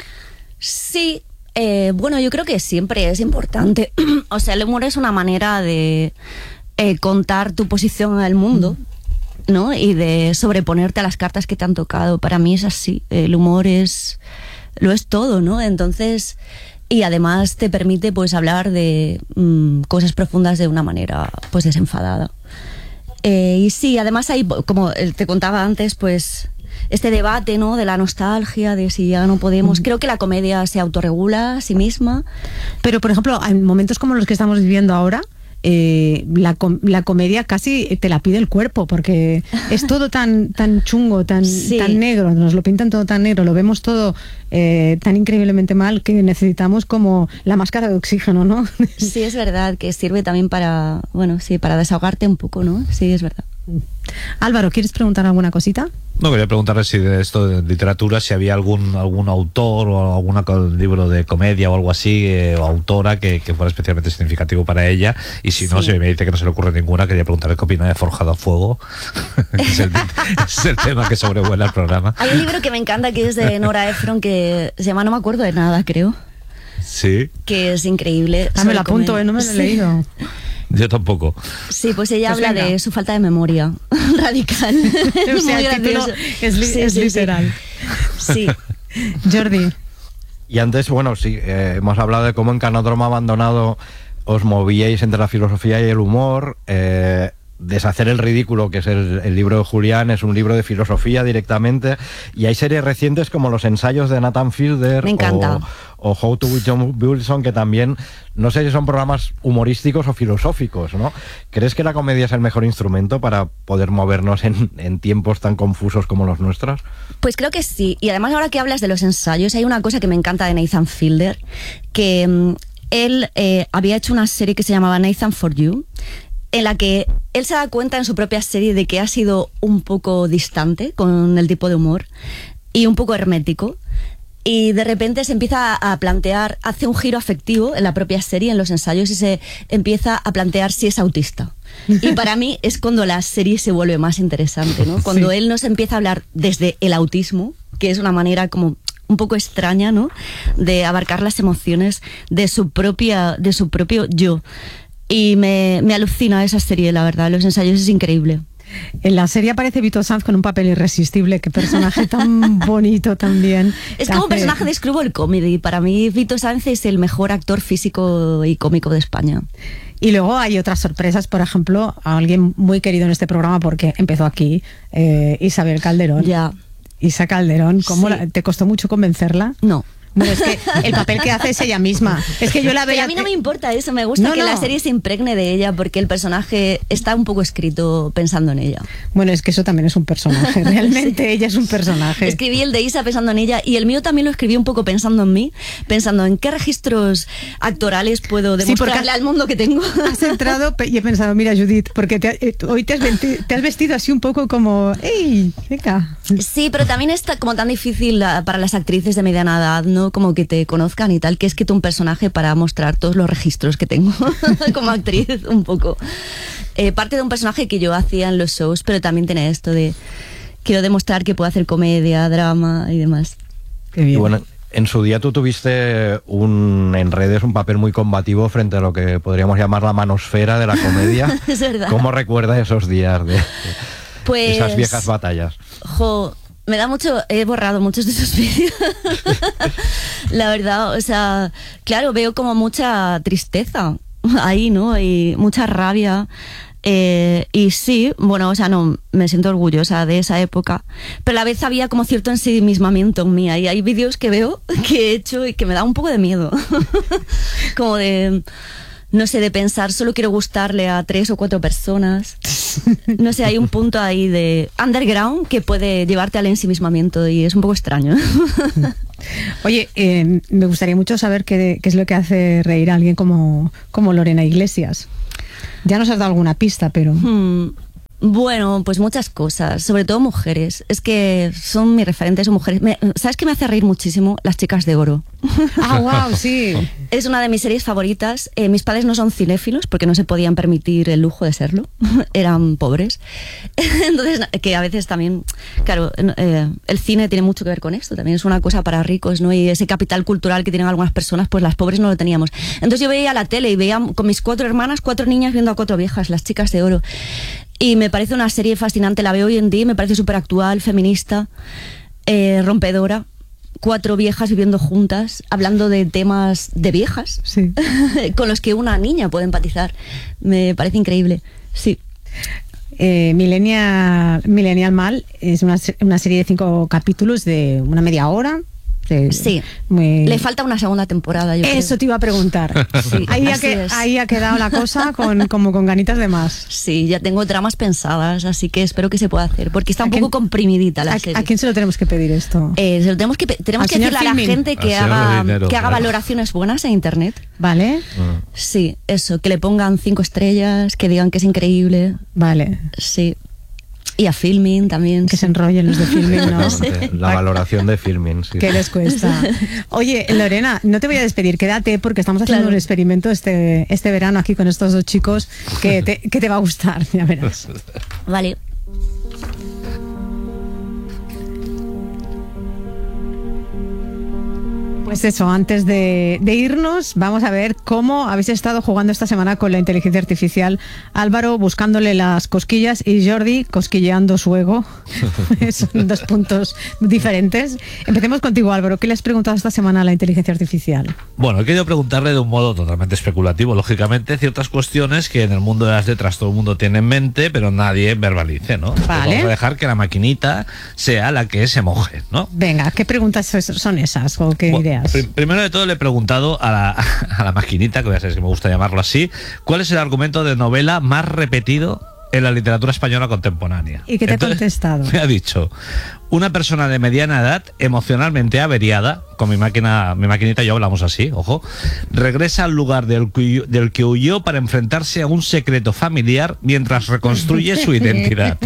Sí. Eh, bueno, yo creo que siempre es importante. O sea, el humor es una manera de eh, contar tu posición en el mundo, ¿no? Y de sobreponerte a las cartas que te han tocado. Para mí es así. El humor es lo es todo, ¿no? Entonces, y además te permite pues hablar de mmm, cosas profundas de una manera pues desenfadada. Eh, y sí, además hay, como te contaba antes, pues este debate, ¿no? De la nostalgia, de si ya no podemos. Creo que la comedia se autorregula a sí misma. Pero, por ejemplo, en momentos como los que estamos viviendo ahora, eh, la, com la comedia casi te la pide el cuerpo, porque es todo tan, tan chungo, tan, sí. tan negro, nos lo pintan todo tan negro, lo vemos todo eh, tan increíblemente mal que necesitamos como la máscara de oxígeno, ¿no? Sí, es verdad, que sirve también para, bueno, sí, para desahogarte un poco, ¿no? Sí, es verdad. Álvaro, ¿quieres preguntar alguna cosita? No, quería preguntarle si de esto de literatura, si había algún algún autor o algún libro de comedia o algo así, eh, o autora que, que fuera especialmente significativo para ella, y si no, sí. si me dice que no se le ocurre ninguna, quería preguntarle qué opina de Forjado a Fuego. es, el, es el tema que sobrevuela el programa. Hay un libro que me encanta que es de Nora Ephron que se llama No me acuerdo de nada, creo. Sí. Que es increíble. Ah, me lo apunto, eh, no me lo he sí. leído. Yo tampoco. Sí, pues ella pues habla venga. de su falta de memoria radical. O sea, el título es, li sí, es sí, literal. Sí. Jordi. Y antes, bueno, sí, eh, hemos hablado de cómo en Canódromo Abandonado os movíais entre la filosofía y el humor. Eh, Deshacer el ridículo, que es el, el libro de Julián, es un libro de filosofía directamente, y hay series recientes como los ensayos de Nathan Fielder Me encanta. o, o How to with John Wilson, que también, no sé si son programas humorísticos o filosóficos, ¿no? ¿Crees que la comedia es el mejor instrumento para poder movernos en, en tiempos tan confusos como los nuestros? Pues creo que sí, y además ahora que hablas de los ensayos, hay una cosa que me encanta de Nathan Fielder, que um, él eh, había hecho una serie que se llamaba Nathan for You, en la que él se da cuenta en su propia serie de que ha sido un poco distante con el tipo de humor y un poco hermético, y de repente se empieza a plantear, hace un giro afectivo en la propia serie, en los ensayos, y se empieza a plantear si es autista. Y para mí es cuando la serie se vuelve más interesante, ¿no? Cuando sí. él nos empieza a hablar desde el autismo, que es una manera como un poco extraña, ¿no?, de abarcar las emociones de su propia, de su propio yo. Y me, me alucina esa serie, la verdad. Los ensayos es increíble. En la serie aparece Vito Sanz con un papel irresistible. Qué personaje tan bonito también. Es como un personaje de Screwball Comedy. Para mí Vito Sanz es el mejor actor físico y cómico de España. Y luego hay otras sorpresas, por ejemplo, a alguien muy querido en este programa porque empezó aquí, eh, Isabel Calderón. Ya. Isa Calderón, ¿cómo sí. la, ¿te costó mucho convencerla? No. Bueno, es que el papel que hace es ella misma. Es que yo la veía. Pero a mí no me importa eso, me gusta no, que no. la serie se impregne de ella, porque el personaje está un poco escrito pensando en ella. Bueno, es que eso también es un personaje, realmente sí. ella es un personaje. Escribí el de Isa pensando en ella, y el mío también lo escribí un poco pensando en mí, pensando en qué registros actorales puedo demostrarle sí, al mundo que tengo. Has entrado y he pensado, mira, Judith, porque te, hoy te has, vestido, te has vestido así un poco como, ¡ey, venga! Sí, pero también está como tan difícil para las actrices de mediana edad, ¿no? Como que te conozcan y tal, que he escrito un personaje para mostrar todos los registros que tengo como actriz, un poco. Eh, parte de un personaje que yo hacía en los shows, pero también tiene esto de quiero demostrar que puedo hacer comedia, drama y demás. Qué bien. Y bueno, En su día tú tuviste un, en redes un papel muy combativo frente a lo que podríamos llamar la manosfera de la comedia. Es verdad. ¿Cómo recuerdas esos días de, pues, esas viejas batallas? Jo, me da mucho, he borrado muchos de esos vídeos. La verdad, o sea, claro, veo como mucha tristeza ahí, ¿no? Y mucha rabia. Eh, y sí, bueno, o sea, no, me siento orgullosa de esa época, pero a la vez había como cierto ensimismamiento en mí. Y hay vídeos que veo que he hecho y que me da un poco de miedo. Como de, no sé, de pensar, solo quiero gustarle a tres o cuatro personas. No sé, hay un punto ahí de underground que puede llevarte al ensimismamiento y es un poco extraño. Oye, eh, me gustaría mucho saber qué, qué es lo que hace reír a alguien como, como Lorena Iglesias. Ya nos has dado alguna pista, pero... Hmm. Bueno, pues muchas cosas, sobre todo mujeres. Es que son mis referentes, son mujeres. Me, ¿Sabes qué me hace reír muchísimo? Las chicas de oro. Ah, wow, sí. Es una de mis series favoritas. Eh, mis padres no son cinéfilos porque no se podían permitir el lujo de serlo. Eran pobres. Entonces, que a veces también, claro, eh, el cine tiene mucho que ver con esto. También es una cosa para ricos, ¿no? Y ese capital cultural que tienen algunas personas, pues las pobres no lo teníamos. Entonces yo veía la tele y veía con mis cuatro hermanas, cuatro niñas viendo a cuatro viejas, las chicas de oro. Y me parece una serie fascinante, la veo hoy en día, me parece súper actual, feminista, eh, rompedora. Cuatro viejas viviendo juntas, hablando de temas de viejas, sí. Con los que una niña puede empatizar. Me parece increíble, sí. Eh, Millennial, Millennial Mal es una, una serie de cinco capítulos de una media hora. De, sí, muy... le falta una segunda temporada, yo Eso creo. te iba a preguntar. Sí, ahí, ha que, ahí ha quedado la cosa con, como con ganitas de más. Sí, ya tengo tramas pensadas, así que espero que se pueda hacer, porque está un poco comprimidita la a, serie. ¿A quién se lo tenemos que pedir esto? Eh, se lo tenemos que, tenemos que decirle a la gente que haga, dinero, que haga claro. valoraciones buenas en internet. ¿Vale? Mm. Sí, eso, que le pongan cinco estrellas, que digan que es increíble. Vale. Sí. Y a Filmin también. Que se enrollen los de Filmin, ¿no? Sí. La valoración de Filmin, sí. ¿Qué les cuesta? Oye, Lorena, no te voy a despedir, quédate porque estamos haciendo claro. un experimento este, este verano aquí con estos dos chicos que te, que te va a gustar, ya verás. Vale. Pues eso, antes de, de irnos, vamos a ver cómo habéis estado jugando esta semana con la inteligencia artificial. Álvaro buscándole las cosquillas y Jordi cosquilleando su ego. Son dos puntos diferentes. Empecemos contigo, Álvaro. ¿Qué le has preguntado esta semana a la inteligencia artificial? Bueno, he querido preguntarle de un modo totalmente especulativo, lógicamente, ciertas cuestiones que en el mundo de las letras todo el mundo tiene en mente, pero nadie verbalice, ¿no? Vale. Vamos a dejar que la maquinita sea la que se moje, ¿no? Venga, ¿qué preguntas son esas o qué bueno, ideas? Primero de todo le he preguntado a la, a la maquinita, que voy a saber si me gusta llamarlo así, ¿cuál es el argumento de novela más repetido en la literatura española contemporánea? ¿Y qué te Entonces, ha contestado? Me ha dicho, una persona de mediana edad, emocionalmente averiada, con mi máquina, mi maquinita y yo hablamos así, ojo, regresa al lugar del que, del que huyó para enfrentarse a un secreto familiar mientras reconstruye su identidad.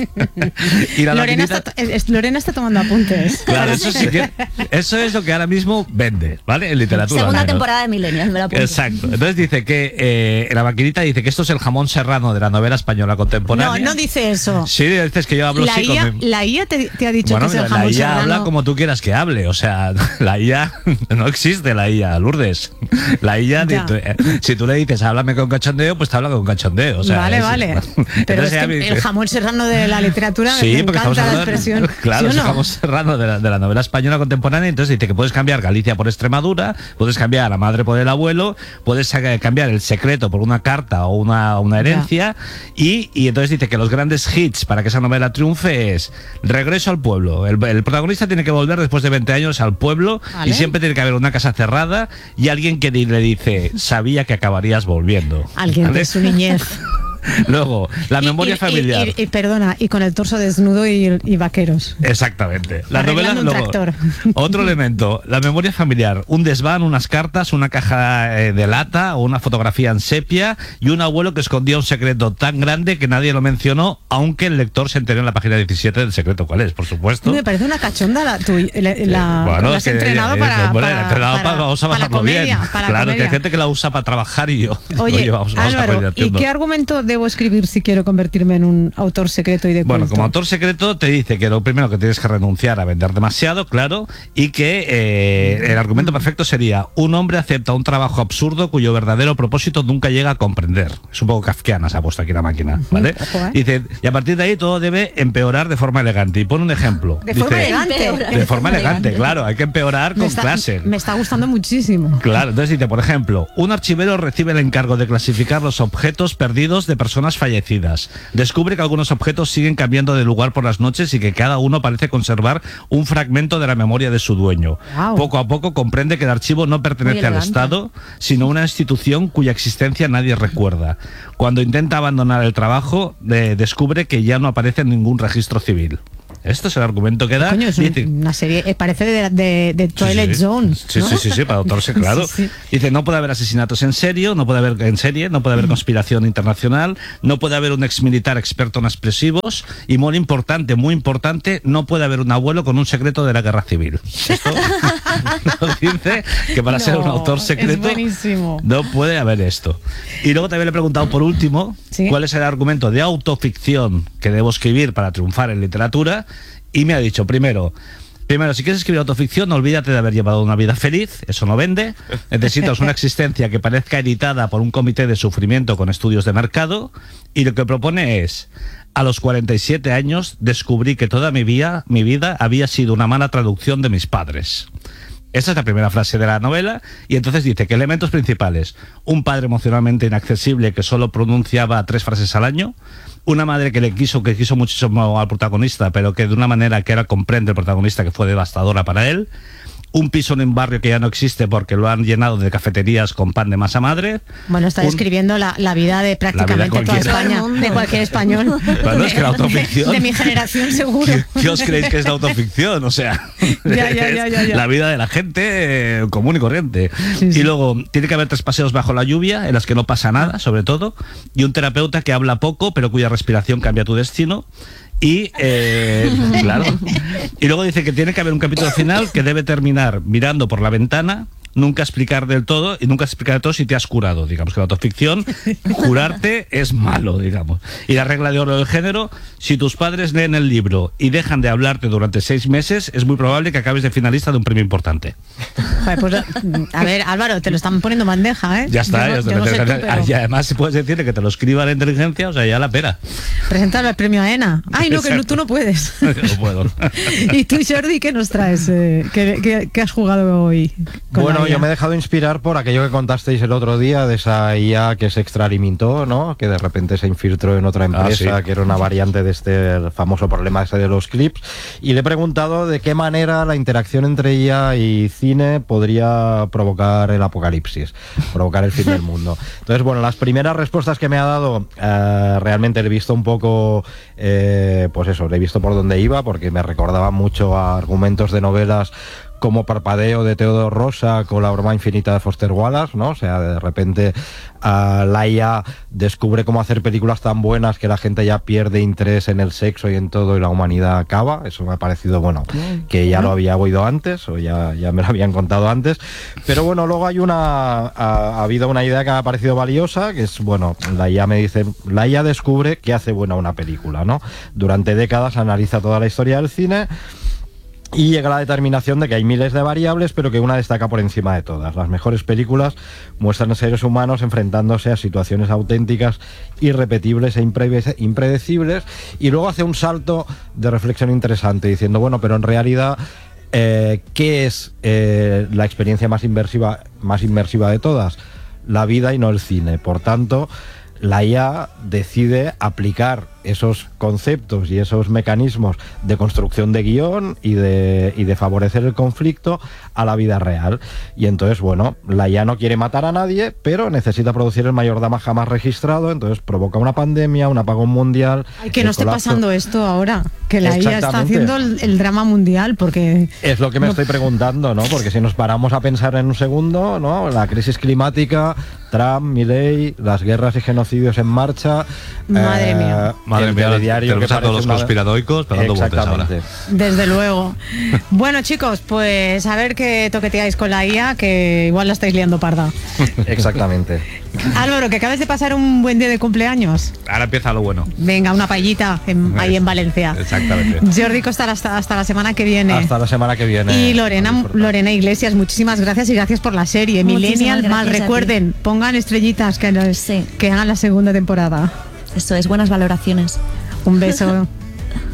Y la Lorena, maquinita... está, es, Lorena está tomando apuntes. Claro, eso sí que, eso es lo que ahora mismo vende, ¿vale? En literatura. Segunda temporada de Millennial, me la apunto. Exacto. Entonces dice que eh, la maquinita dice que esto es el jamón serrano de la novela española contemporánea. No, no dice eso. Sí, dices que yo hablo la así. I A, con mi... La I A te, te ha dicho bueno, que es el la jamón I A serrano. Habla como tú quieras que hable, o sea, la I A no existe, la I A, Lourdes. La I A, si tú le dices háblame con cachondeo, pues te habla con cachondeo. O sea, vale, es, vale. Pero es que dice, el jamón serrano de la literatura, sí, me encanta la de, expresión. Claro, ¿sí es no? el jamón serrano de la, de la novela española contemporánea. Entonces dice que puedes cambiar Galicia por Extremadura, puedes cambiar a la madre por el abuelo, puedes cambiar El secreto por una carta o una, una herencia. Y, y entonces dice que los grandes hits para que esa novela triunfe es Regreso al pueblo. El, el protagonista tiene que volver después de veinte años al pueblo, ¿vale? Y siempre tiene que haber una casa cerrada y alguien que le dice, sabía que acabarías volviendo. Alguien ¿vale? de su niñez. Luego, la y, memoria y, familiar. Y, y, y perdona, y con el torso desnudo y, y vaqueros. Exactamente. La novela, un luego, tractor. Otro elemento, la memoria familiar. Un desván, unas cartas, una caja eh, de lata o una fotografía en sepia y un abuelo que escondía un secreto tan grande que nadie lo mencionó, aunque el lector se enteró en la página diecisiete del secreto cuál es, por supuesto. Me parece una cachonda la, tu, la, sí, la bueno, la has entrenado eh, para, hombre, para, entrenado para, para, vamos a para bajarlo comedia, bien. Para claro, comedia. que hay gente que la usa para trabajar y yo. Oye, Oye vamos, vamos Álvaro, ¿y qué argumento debo escribir si quiero convertirme en un autor secreto y de culto? Bueno, como autor secreto te dice que lo primero que tienes que renunciar a vender demasiado, claro, y que eh, el argumento perfecto sería: un hombre acepta un trabajo absurdo cuyo verdadero propósito nunca llega a comprender. Es un poco kafkiana, se ha puesto aquí la máquina, ¿vale? Dice, y a partir de ahí todo debe empeorar de forma elegante. Y pone un ejemplo. De dice, forma elegante. De forma elegante, claro, hay que empeorar con está, clase. Me está gustando muchísimo. Claro, entonces dice, por ejemplo, un archivero recibe el encargo de clasificar los objetos perdidos de personas fallecidas. Descubre que algunos objetos siguen cambiando de lugar por las noches y que cada uno parece conservar un fragmento de la memoria de su dueño. Wow. Poco a poco comprende que el archivo no pertenece al Estado, sino a una institución cuya existencia nadie recuerda. Cuando intenta abandonar el trabajo, eh, descubre que ya no aparece en ningún registro civil. Esto es el argumento que da. Coño, es dice, una serie, eh, parece de, de, de Twilight sí, sí. Zone, ¿no? Sí, sí, sí, sí, para autorse, claro. Sí, sí. Dice, no puede haber asesinatos en serio, no puede haber en serie, no puede haber conspiración internacional, no puede haber un exmilitar experto en explosivos y, muy importante, muy importante, no puede haber un abuelo con un secreto de la guerra civil. Esto nos dice que para no, ser un autor secreto no puede haber esto. Y luego también le he preguntado por último, ¿sí?, cuál es el argumento de autoficción que debo escribir para triunfar en literatura. Y me ha dicho, primero, primero, si quieres escribir autoficción, olvídate de haber llevado una vida feliz, eso no vende. Necesitas una existencia que parezca editada por un comité de sufrimiento con estudios de mercado. Y lo que propone es: a los cuarenta y siete años descubrí que toda mi vida, mi vida había sido una mala traducción de mis padres. Esta es la primera frase de la novela, y entonces dice que elementos principales: un padre emocionalmente inaccesible que solo pronunciaba tres frases al año, una madre que le quiso, que quiso muchísimo al protagonista, pero que de una manera que era comprende el protagonista, que fue devastadora para él, un piso en un barrio que ya no existe porque lo han llenado de cafeterías con pan de masa madre. Bueno, está un, describiendo la, la vida de prácticamente vida toda España, de cualquier español. Bueno, es que la autoficción... De, de mi generación, seguro. ¿Qué, ¿Qué os creéis que es la autoficción? O sea, ya, ya, ya, ya, ya. la vida de la gente eh, común y corriente. Sí, sí. Y luego, tiene que haber tres paseos bajo la lluvia, en las que no pasa nada, sobre todo, y un terapeuta que habla poco, pero cuya respiración cambia tu destino. Y, eh, claro. Y luego dice que tiene que haber un capítulo final que debe terminar mirando por la ventana, nunca explicar del todo, y nunca explicar del todo si te has curado. Digamos que la autoficción, curarte es malo, digamos. Y la regla de oro del género: si tus padres leen el libro y dejan de hablarte durante seis meses, es muy probable que acabes de finalista de un premio importante. Joder, pues, a ver, Álvaro, te lo están poniendo bandeja, ¿eh? Ya está, yo, ya yo no sé tú, pero... Y además si puedes decirle que te lo escriba la inteligencia, o sea, ya la pera. Presentarlo al premio A E N A. Ay, no, que no, tú no puedes. No puedo. ¿Y tú, Jordi, qué nos traes? Eh, ¿qué, qué, qué has jugado hoy? Bueno, yo me he dejado inspirar por aquello que contasteis el otro día, de esa I A que se extralimitó, ¿no? Que de repente se infiltró en otra empresa, ah, sí, que era una variante de este famoso problema ese de los clips. Y le he preguntado de qué manera la interacción entre I A y cine podría provocar el apocalipsis, provocar el fin del mundo. Entonces, bueno, las primeras respuestas que me ha dado, eh, realmente le he visto un poco, eh, pues eso, le he visto por dónde iba, porque me recordaba mucho a argumentos de novelas como Parpadeo de Teodoro Rosa con La broma infinita de Foster Wallace, ¿no? O sea, de repente uh, la I A descubre cómo hacer películas tan buenas que la gente ya pierde interés en el sexo y en todo, y la humanidad acaba. Eso me ha parecido, bueno, que ya lo había oído antes, o ya, ya me lo habían contado antes. Pero bueno, luego hay una, ha, ha habido una idea que me ha parecido valiosa, que es, bueno, la I A me dice, la I A descubre qué hace buena una película, ¿no? Durante décadas analiza toda la historia del cine y llega a la determinación de que hay miles de variables, pero que una destaca por encima de todas. Las mejores películas muestran a seres humanos enfrentándose a situaciones auténticas, irrepetibles e impre- impredecibles, y luego hace un salto de reflexión interesante, diciendo, bueno, pero en realidad, eh, ¿qué es eh, la experiencia más inmersiva, más inmersiva de todas? La vida y no el cine. Por tanto, la I A decide aplicar esos conceptos y esos mecanismos de construcción de guión y de, y de favorecer el conflicto a la vida real. Y entonces, bueno, la I A no quiere matar a nadie, pero necesita producir el mayor drama jamás registrado, entonces provoca una pandemia, un apagón mundial. Ay, que no esté pasando esto ahora, que la I A está haciendo el, el drama mundial, porque... Es lo que me no... estoy preguntando, ¿no? Porque si nos paramos a pensar en un segundo, ¿no? La crisis climática, Trump, Milei, las guerras y genocidios en marcha... Madre eh, mía. Madre el mía, telediario tenemos que a todos los parece una- conspiranoicos dando vueltas ahora. Exactamente. Desde luego. Bueno, chicos, pues a ver qué toqueteáis con la I A, que igual la estáis liando parda. Exactamente. Álvaro, que acabes de pasar un buen día de cumpleaños. Ahora empieza lo bueno. Venga, una paellita en- ahí en Valencia. Exactamente. Jordi Costa, hasta, hasta la semana que viene. Hasta la semana que viene. Y Lorena, Lorena Iglesias, muchísimas gracias y gracias por la serie. Muchísimas Millennial, mal gracias a ti. recuerden, pongan estrellitas que, nos- que hagan la segunda temporada. Eso es, buenas valoraciones. Un beso.